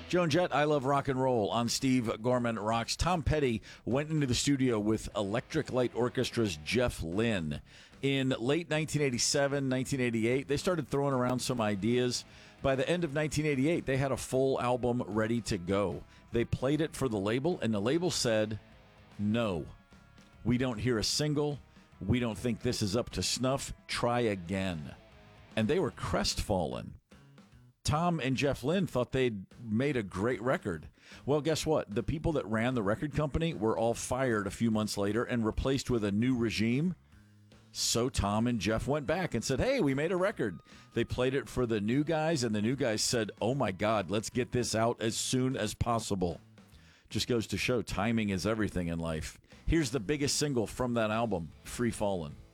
Joan Jett, I Love Rock and Roll on Steve Gorman Rocks. Tom Petty went into the studio with Electric Light Orchestra's Jeff Lynne. In late 1987, 1988, they started throwing around some ideas. By the end of 1988, they had a full album ready to go. They played it for the label, and the label said, no, we don't hear a single. We don't think this is up to snuff. Try again. And they were crestfallen. Tom and Jeff Lynne thought they'd made a great record. Well, guess what? The people that ran the record company were all fired a few months later and replaced with a new regime. So Tom and Jeff went back and said, hey, we made a record. They played it for the new guys, and the new guys said, oh my God, let's get this out as soon as possible. Just goes to show timing is everything in life. Here's the biggest single from that album, Free Fallin'.